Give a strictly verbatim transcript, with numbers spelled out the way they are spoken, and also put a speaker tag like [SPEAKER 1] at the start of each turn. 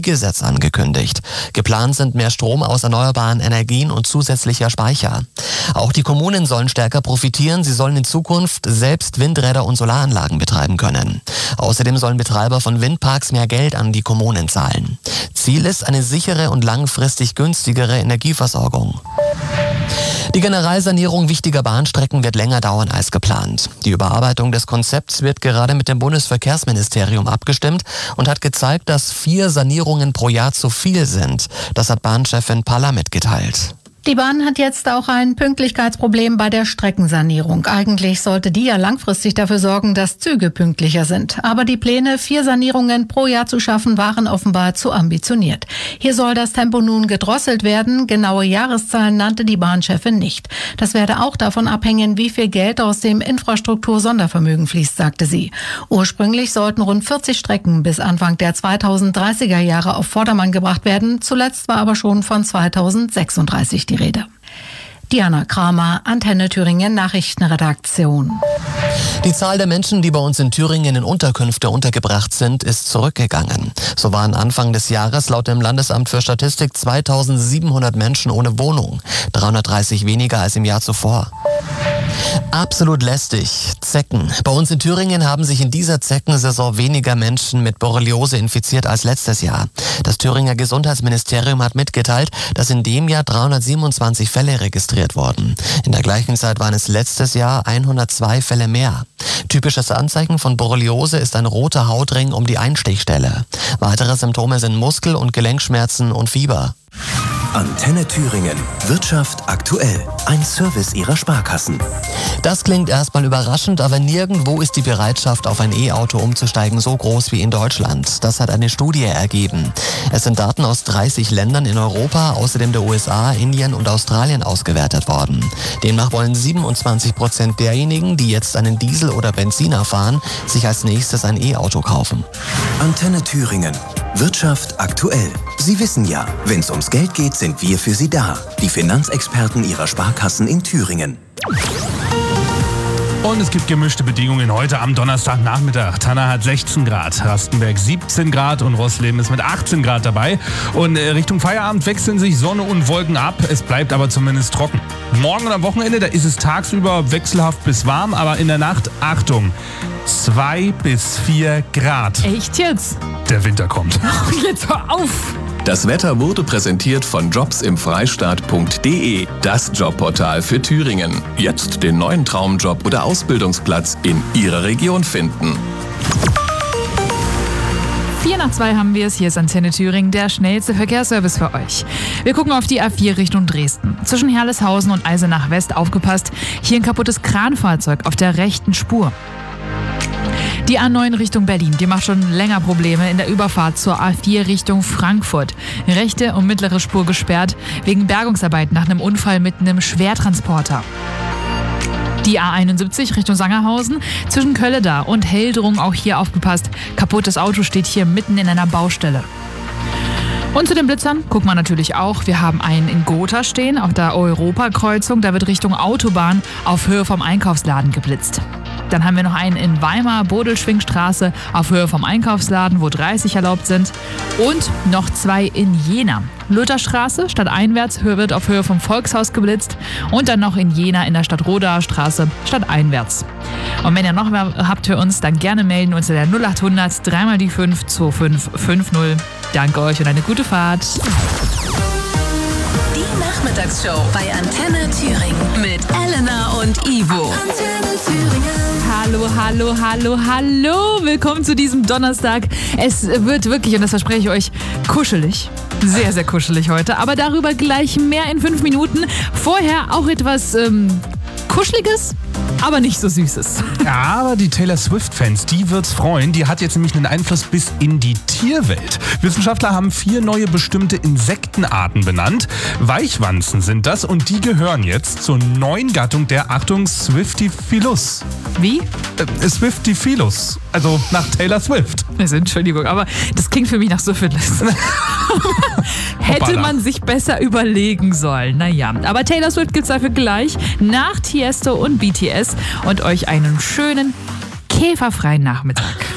[SPEAKER 1] Energiegesetz angekündigt. Geplant sind mehr Strom aus erneuerbaren Energien und zusätzlicher Speicher. Auch die Kommunen sollen stärker profitieren. Sie sollen in Zukunft selbst Windräder und Solaranlagen betreiben können. Außerdem sollen Betreiber von Windparks mehr Geld an die Kommunen zahlen. Ziel ist eine sichere und langfristig günstigere Energieversorgung. Die Generalsanierung wichtiger Bahnstrecken wird länger dauern als geplant. Die Überarbeitung des Konzepts wird gerade mit dem Bundesverkehrsministerium abgestimmt und hat gezeigt, dass vier Sanierungen pro Jahr zu viel sind. Das hat Bahnchefin Palla mitgeteilt.
[SPEAKER 2] Die Bahn hat jetzt auch ein Pünktlichkeitsproblem bei der Streckensanierung. Eigentlich sollte die ja langfristig dafür sorgen, dass Züge pünktlicher sind. Aber die Pläne, vier Sanierungen pro Jahr zu schaffen, waren offenbar zu ambitioniert. Hier soll das Tempo nun gedrosselt werden. Genaue Jahreszahlen nannte die Bahnchefin nicht. Das werde auch davon abhängen, wie viel Geld aus dem Infrastruktur-Sondervermögen fließt, sagte sie. Ursprünglich sollten rund vierzig Strecken bis Anfang der zweitausenddreißiger Jahre auf Vordermann gebracht werden. Zuletzt war aber schon von zweitausendsechsunddreißig die Rede. Diana Kramer, Antenne Thüringen Nachrichtenredaktion.
[SPEAKER 1] Die Zahl der Menschen, die bei uns in Thüringen in Unterkünfte untergebracht sind, ist zurückgegangen. So waren Anfang des Jahres laut dem Landesamt für Statistik zweitausendsiebenhundert Menschen ohne Wohnung, dreihundertdreißig weniger als im Jahr zuvor. Absolut lästig. Zecken. Bei uns in Thüringen haben sich in dieser Zeckensaison weniger Menschen mit Borreliose infiziert als letztes Jahr. Das Thüringer Gesundheitsministerium hat mitgeteilt, dass in dem Jahr dreihundertsiebenundzwanzig Fälle registriert wurden. In der gleichen Zeit waren es letztes Jahr hundertzwei Fälle mehr. Typisches Anzeichen von Borreliose ist ein roter Hautring um die Einstichstelle. Weitere Symptome sind Muskel- und Gelenkschmerzen und Fieber.
[SPEAKER 3] Antenne Thüringen. Wirtschaft aktuell. Ein Service Ihrer Sparkassen.
[SPEAKER 1] Das klingt erstmal überraschend, aber nirgendwo ist die Bereitschaft, auf ein E-Auto umzusteigen, so groß wie in Deutschland. Das hat eine Studie ergeben. Es sind Daten aus dreißig Ländern in Europa, außerdem der U S A, Indien und Australien ausgewertet worden. Demnach wollen siebenundzwanzig Prozent derjenigen, die jetzt einen Diesel oder Benziner fahren, sich als nächstes ein E-Auto kaufen.
[SPEAKER 3] Antenne Thüringen. Wirtschaft aktuell. Sie wissen ja, wenn es ums Geld geht, sind wir für Sie da. Die Finanzexperten Ihrer Sparkassen in Thüringen.
[SPEAKER 4] Und es gibt gemischte Bedingungen heute am Donnerstagnachmittag. Tanna hat sechzehn Grad, Rastenberg siebzehn Grad und Rossleben ist mit achtzehn Grad dabei. Und Richtung Feierabend wechseln sich Sonne und Wolken ab. Es bleibt aber zumindest trocken. Morgen und am Wochenende, da ist es tagsüber wechselhaft bis warm, aber in der Nacht, Achtung, zwei bis vier Grad.
[SPEAKER 2] Echt jetzt?
[SPEAKER 4] Der Winter kommt.
[SPEAKER 2] Jetzt hör auf!
[SPEAKER 5] Das Wetter wurde präsentiert von jobs im freistaat punkt de, das Jobportal für Thüringen. Jetzt den neuen Traumjob oder Ausbildungsplatz in Ihrer Region finden.
[SPEAKER 6] Vier nach zwei haben wir es. Hier ist Antenne Thüringen, der schnellste Verkehrsservice für euch. Wir gucken auf die A vier Richtung Dresden. Zwischen Herleshausen und Eisenach West aufgepasst. Hier ein kaputtes Kranfahrzeug auf der rechten Spur. Die A neun Richtung Berlin, die macht schon länger Probleme in der Überfahrt zur A vier Richtung Frankfurt. Rechte und mittlere Spur gesperrt wegen Bergungsarbeit nach einem Unfall mit einem Schwertransporter. Die A einundsiebzig Richtung Sangerhausen, zwischen Kölledar und Heldrung auch hier aufgepasst. Kaputtes Auto steht hier mitten in einer Baustelle. Und zu den Blitzern gucken wir natürlich auch. Wir haben einen in Gotha stehen, auf der Europakreuzung. Da wird Richtung Autobahn auf Höhe vom Einkaufsladen geblitzt. Dann haben wir noch einen in Weimar, Bodelschwingstraße, auf Höhe vom Einkaufsladen, wo dreißig erlaubt sind. Und noch zwei in Jena. Lutherstraße, stadteinwärts, wird auf Höhe vom Volkshaus geblitzt. Und dann noch in Jena in der Stadtrodaer Straße, stadteinwärts. Und wenn ihr noch mehr habt für uns, dann gerne melden unter der null achthundert drei mal die fünf zwei fünf fünf null. Danke euch und eine gute Fahrt.
[SPEAKER 7] Die Nachmittagsshow bei Antenne Thüringen mit Elena und Ivo. Antenne Thüringen.
[SPEAKER 6] Hallo, hallo, hallo, hallo. Willkommen zu diesem Donnerstag. Es wird wirklich, und das verspreche ich euch, kuschelig. Sehr, sehr kuschelig heute. Aber darüber gleich mehr in fünf Minuten. Vorher auch etwas ähm, Kuscheliges, aber nicht so Süßes.
[SPEAKER 4] Ja, aber die Taylor Swift-Fans, die wird's freuen. Die hat jetzt nämlich einen Einfluss bis in die Tierwelt. Wissenschaftler haben vier neue bestimmte Insektenarten benannt. Weichwanzen sind das und die gehören jetzt zur neuen Gattung der, Achtung, Swiftifilus.
[SPEAKER 6] Wie?
[SPEAKER 4] Äh, Swiftifilus. Also nach Taylor Swift.
[SPEAKER 6] Also, Entschuldigung, aber das klingt für mich nach Syphilis. Hätte man sich besser überlegen sollen. Naja, aber Taylor Swift gibt's dafür gleich nach Tiesto und B T S und euch einen schönen käferfreien Nachmittag.